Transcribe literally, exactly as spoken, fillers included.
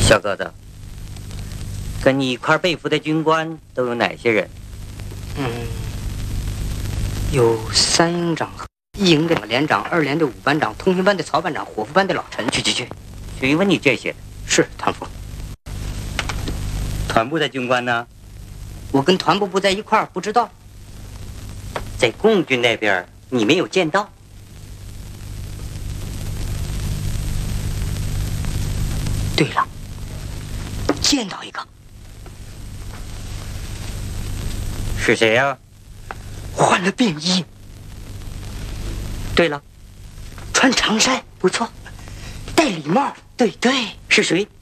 小个子，跟你一块被俘的军官都有哪些人？ 嗯，有三营长、一营的连长、二连的五班长、通讯班的曹班长、伙夫班的老陈。 去去去，谁问你这些？ 是团副。 团部的军官呢？ 我跟团部不在一块儿，不知道。 在共军那边，你没有见到？ 对了，见到一个。 是谁呀、啊？ 换了便衣。 对了， 穿长衫，不错，戴礼帽。对对， 是谁？